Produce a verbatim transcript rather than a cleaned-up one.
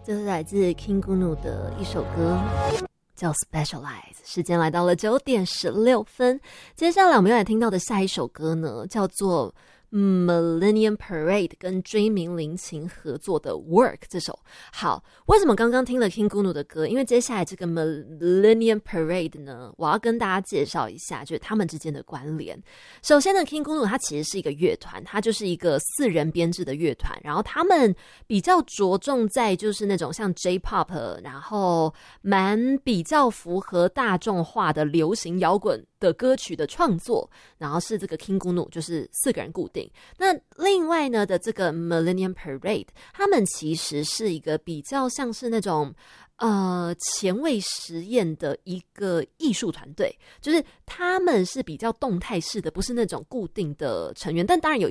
这是来自 King Gnu 的一首歌，叫 Specialize。 时间来到了九点十六分，接下来我们要来听到的下一首歌呢，叫做Millennium Parade 跟追名林檎合作的 Work 这首。好，为什么刚刚听了 King Gnu 的歌？因为接下来这个 Millennium Parade 呢，我要跟大家介绍一下，就是他们之间的关联。首先呢 King Gnu 它其实是一个乐团，它就是一个四人编制的乐团，然后他们比较着重在就是那种像 J-Pop， 然后蛮比较符合大众化的流行摇滚的歌曲的创作，然后是这个 King Gnu 就是四个人固定。那另外呢的这个 Millennium Parade， 他们其实是一个比较像是那种呃前卫实验的一个艺术团队，就是他们是比较动态式的，不是那种固定的成员，但当然有